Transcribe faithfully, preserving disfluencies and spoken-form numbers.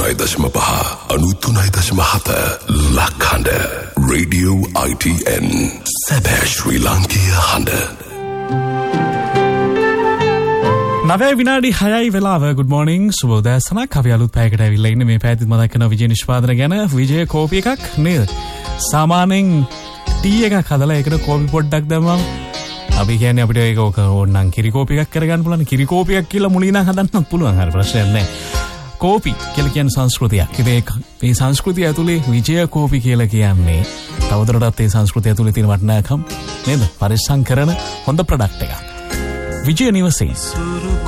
අනූතුනයි දශම පහ අනූතුනයි දශම හත ලක්හඬ රේඩියෝ I T N සැබෑ ශ්‍රී ලාංකීය හඬ. නවය විනාඩි හයයි වෙලාව. good morning සුබෝදෑසනක්. අපි අලුත් පැයකට ඇවිල්ලා ඉන්නේ. මේ පැයත් මතක් කරන විජය නිෂ්පාදන ගැන. විජය කෝපි එකක් නේද? සාමාන්‍යයෙන් ටී එකක් හදලා ඒකට කෝපි පොඩ්ඩක් දැම්මම අපි කියන්නේ අපිට ඒක ඕනනම් කිරි කෝපි එකක් කරගන්න පුළුවන්. කිරි කෝපි එකක් කියලා මුලින් නම් හදන්නත් පුළුවන්. හරි ප්‍රශ්නයක් නැහැ. කෝපි කියලා කියන්නේ සංස්කෘතියක්. ඒක මේ සංස්කෘතිය ඇතුලේ විජය කෝපි කියලා කියන්නේ තවදුරටත් මේ සංස්කෘතිය ඇතුලේ තියෙන වටිනාකම් නේද? පරිස්සම් කරන හොඳ ප්‍රොඩක්ට් එකක්. විජය නිවසේ